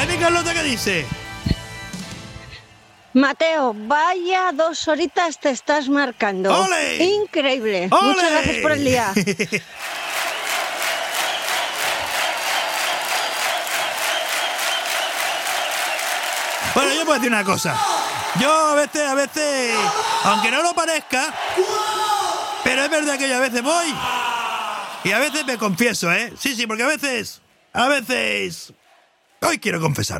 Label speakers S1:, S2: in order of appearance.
S1: ver, mi Carlota, ¿qué dice?
S2: Mateo, vaya 2 horitas te estás marcando.
S1: ¡Ole!
S2: Increíble.
S1: ¡Ole!
S2: Muchas gracias por el día.
S1: Bueno, yo puedo decir una cosa. Yo a veces, aunque no lo parezca, pero es verdad que yo a veces voy y a veces me confieso, ¿eh? Sí, porque a veces, hoy quiero confesarme.